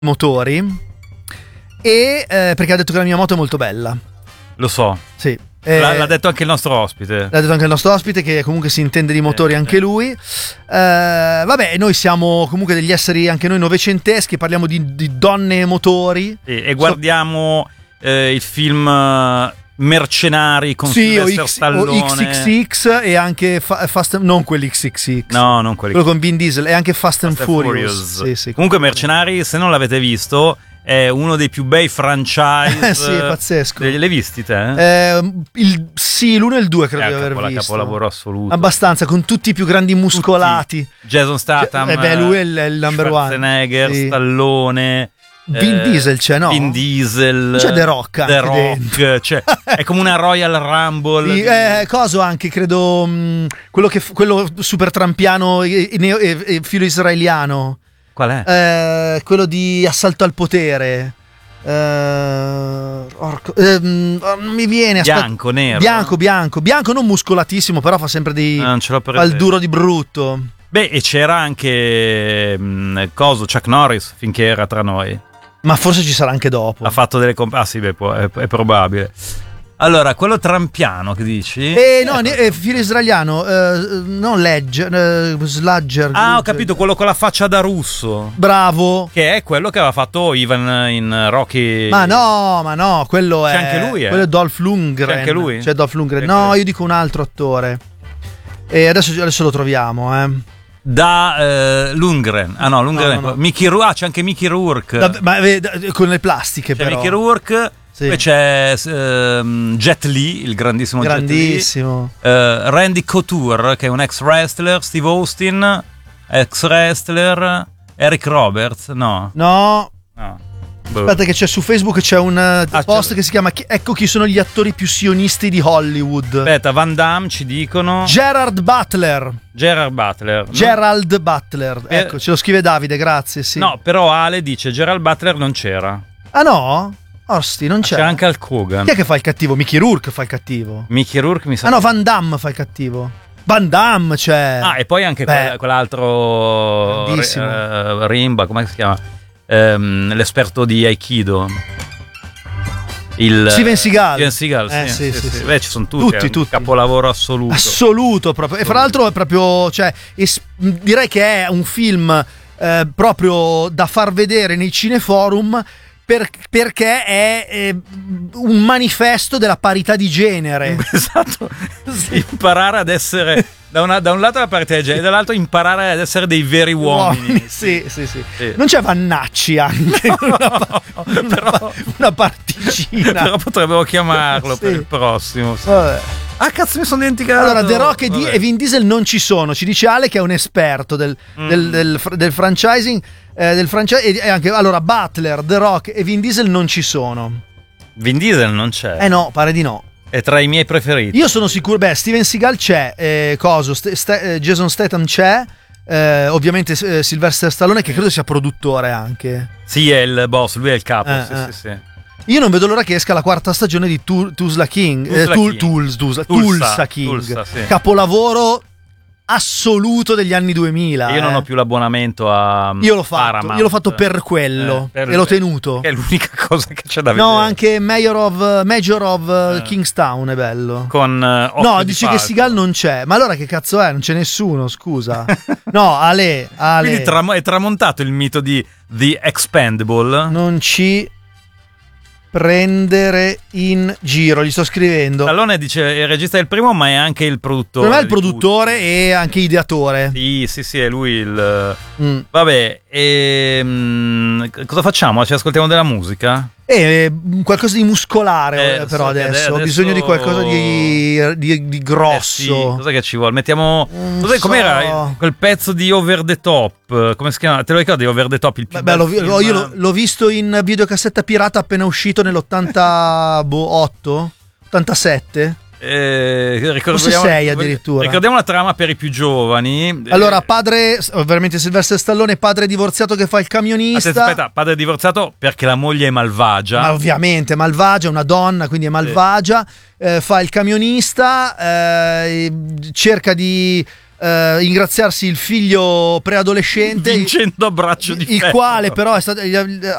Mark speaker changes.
Speaker 1: motori e perché ha detto che la mia moto è molto bella.
Speaker 2: Lo so.
Speaker 1: Sì.
Speaker 2: L'ha detto anche il nostro ospite.
Speaker 1: L'ha detto anche il nostro ospite, che comunque si intende di motori anche lui. Vabbè, noi siamo comunque degli esseri anche noi novecenteschi, parliamo di donne e motori.
Speaker 2: E guardiamo il film Mercenari con Sylvester Stallone.
Speaker 1: O XXX e anche non quell'XXX.
Speaker 2: No, non quelli.
Speaker 1: Quello con Vin Diesel e anche Fast and Furious. Sì,
Speaker 2: comunque Mercenari, se non l'avete visto, è uno dei più bei franchise.
Speaker 1: Sì, è pazzesco.
Speaker 2: L'hai visti te?
Speaker 1: Sì, l'1 e il 2 credo di aver visto.
Speaker 2: Capolavoro assoluto.
Speaker 1: Abbastanza, con tutti i più grandi muscolati.
Speaker 2: Jason Statham.
Speaker 1: Lui è il number one.
Speaker 2: Schwarzenegger, sì. Stallone.
Speaker 1: Vin Diesel c'è, no?
Speaker 2: Vin Diesel.
Speaker 1: C'è The Rock.
Speaker 2: The Rock, cioè, è come una Royal Rumble.
Speaker 1: Sì, coso anche, credo, quello super trampiano e filo israeliano.
Speaker 2: Qual è?
Speaker 1: Quello di Assalto al potere. Non mi viene.
Speaker 2: Bianco, nero.
Speaker 1: Bianco, non muscolatissimo, però fa sempre fa il duro di brutto.
Speaker 2: Beh, e c'era anche Chuck Norris finché era tra noi.
Speaker 1: Ma forse ci sarà anche dopo.
Speaker 2: Ha fatto delle sì, beh, è probabile. Allora, quello trampiano che dici?
Speaker 1: No, filo israeliano, non Sludger.
Speaker 2: Ah, ho capito, quello con la faccia da russo.
Speaker 1: Bravo.
Speaker 2: Che è quello che aveva fatto Ivan in Rocky.
Speaker 1: Ma no, quello
Speaker 2: c'è
Speaker 1: è.
Speaker 2: Anche lui,
Speaker 1: quello è Dolph Lundgren.
Speaker 2: C'è anche lui?
Speaker 1: C'è Dolph Lundgren. No, io dico un altro attore. E adesso lo troviamo,
Speaker 2: Lundgren. Ah no, Lundgren. No. Mickey Rourke, c'è anche Mickey Rourke.
Speaker 1: Con le plastiche,
Speaker 2: c'è
Speaker 1: però.
Speaker 2: Mickey Rourke. Sì. Poi c'è Jet Li, il grandissimo Jet Li. Randy Couture, che è un ex wrestler. Steve Austin, ex wrestler. Eric Roberts, no. Aspetta, che c'è su Facebook, c'è un post che si chiama Ecco chi sono gli attori più sionisti di Hollywood. Aspetta, Van Damme ci dicono.
Speaker 1: Gerald Butler. Ecco, ce lo scrive Davide, grazie. Sì.
Speaker 2: No, però Ale dice Gerald Butler non c'era.
Speaker 1: Ah no? Osti, non c'è.
Speaker 2: C'è anche Hulk Hogan.
Speaker 1: Chi è che fa il cattivo? Mickey Rourke fa il cattivo.
Speaker 2: Mickey Rourke mi sa.
Speaker 1: Ah no, Van Damme fa il cattivo. Van Damme c'è.
Speaker 2: Ah, e poi anche quell'altro Rimba, come si chiama? L'esperto di Aikido.
Speaker 1: Steven Seagal.
Speaker 2: Sì. Beh, ci sono tutti. Un capolavoro assoluto
Speaker 1: proprio. E fra l'altro è proprio, cioè, direi che è un film proprio da far vedere nei cineforum, perché è un manifesto della parità di genere.
Speaker 2: Esatto. Imparare ad essere da un lato la parità di genere e dall'altro imparare ad essere dei veri uomini.
Speaker 1: Sì. Non c'è Vannacci anche? Una particina.
Speaker 2: Però potremmo chiamarlo per il prossimo.
Speaker 1: Vabbè.
Speaker 2: Ah, cazzo, mi sono dimenticato.
Speaker 1: Allora, The Rock e Vin Diesel non ci sono. Ci dice Ale, che è un esperto del franchising. E anche, allora, Butler, The Rock e Vin Diesel non ci sono.
Speaker 2: Vin Diesel non c'è?
Speaker 1: No, pare di no.
Speaker 2: È tra i miei preferiti.
Speaker 1: Io sono sicuro. Steven Seagal c'è. Jason Statham c'è. Ovviamente Sylvester Stallone, che credo sia produttore anche.
Speaker 2: Sì, è il boss, lui è il capo. Sì.
Speaker 1: Io non vedo l'ora che esca la quarta stagione di Tulsa King. Tulsa King. Sì. Capolavoro assoluto degli anni 2000.
Speaker 2: Io non ho più l'abbonamento a Paramount.
Speaker 1: Io l'ho fatto per quello e l'ho tenuto.
Speaker 2: È l'unica cosa che c'è da vedere.
Speaker 1: No, anche Major of Kingstown è bello.
Speaker 2: No,
Speaker 1: dici che Seagal non c'è. Ma allora che cazzo è? Non c'è nessuno, scusa. No, Ale.
Speaker 2: Quindi è tramontato il mito di The Expendable.
Speaker 1: Non ci prendere in giro, gli sto scrivendo.
Speaker 2: Stallone dice il regista del primo, ma è anche il produttore.
Speaker 1: Per me è il produttore e anche ideatore.
Speaker 2: Sì, è lui il. Vabbè, cosa facciamo? Ci ascoltiamo della musica?
Speaker 1: Qualcosa di muscolare, però adesso ho bisogno di qualcosa di grosso.
Speaker 2: Sì. Cos'è che ci vuole? Mettiamo. Com'era quel pezzo di Over the Top? Come si chiama? Te lo ricordi Over the Top? Il più bel film?
Speaker 1: Io l'ho visto in videocassetta pirata appena uscito nell'88, 87. Forse 6 addirittura.
Speaker 2: Ricordiamo la trama per i più giovani.
Speaker 1: Allora, padre, veramente Sylvester Stallone, padre divorziato che fa il camionista.
Speaker 2: Aspetta, padre divorziato perché la moglie è malvagia.
Speaker 1: Ma ovviamente malvagia, una donna, quindi è malvagia. Fa il camionista, cerca di ingraziarsi il figlio preadolescente
Speaker 2: vincendo a braccio di ferro,
Speaker 1: il quale però è stato,